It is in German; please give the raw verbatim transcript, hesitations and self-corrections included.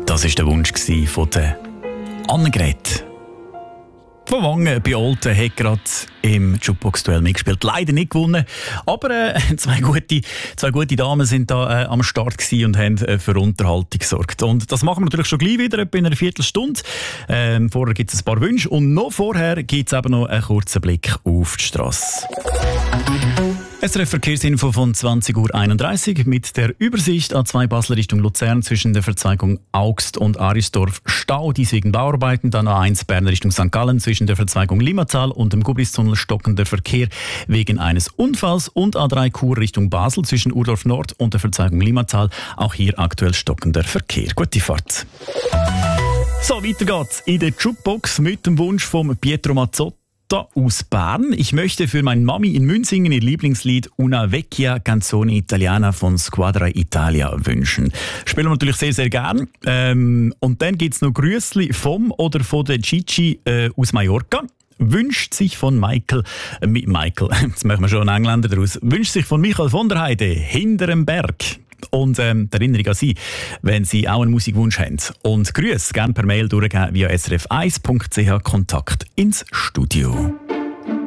Das war der Wunsch von der Annegret von Wangen bei Olten, hat gerade im Jukebox-Duell mitgespielt. Leider nicht gewonnen, aber äh, zwei, gute, zwei gute Damen sind da äh, am Start gewesen und haben äh, für Unterhaltung gesorgt. Und das machen wir natürlich schon gleich wieder, etwa in einer Viertelstunde. Ähm, vorher gibt es ein paar Wünsche und noch vorher gibt es eben noch einen kurzen Blick auf die Strasse. S R F-Verkehrsinfo von zwanzig Uhr einunddreißig mit der Übersicht A zwei Basel Richtung Luzern zwischen der Verzweigung Augst und Arisdorf Stau, dies wegen Bauarbeiten. Dann A eins Bern Richtung Sankt Gallen zwischen der Verzweigung Limmatal und dem Gubristunnel stockender Verkehr wegen eines Unfalls. Und A drei Chur Richtung Basel zwischen Urdorf Nord und der Verzweigung Limmatal. Auch hier aktuell stockender Verkehr. Gute Fahrt. So, weiter geht's in der Jukebox mit dem Wunsch von Pietro Mazzotti aus Bern. Ich möchte für meine Mami in Münzingen ihr Lieblingslied Una vecchia canzone italiana von Squadra Italia wünschen. Spielen wir natürlich sehr, sehr gern. Ähm, und dann gibt es noch Grüßli vom oder von der Gigi äh, aus Mallorca. Wünscht sich von Michael, äh, Michael, jetzt machen wir schon einen Engländer daraus, wünscht sich von Michael von der Heide hinterm Berg. Und ähm, die Erinnerung an Sie, wenn Sie auch einen Musikwunsch haben. Und Grüße gerne per Mail durchgeben via s r f eins punkt c h Kontakt ins Studio.